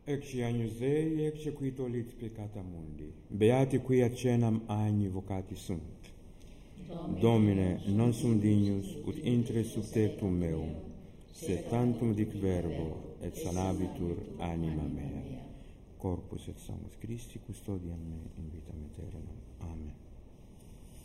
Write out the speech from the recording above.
Ecce agnus Dei, ecce qui tollit peccata mundi. Beati qui accenam agni vocati sunt. Domine, non sum dignus, ut intre sub tectum meum, sed tantum dic verbo, et sanabitur anima mea. Corpus et sanguis Christi custodiam me in vitam aeternam. Amen.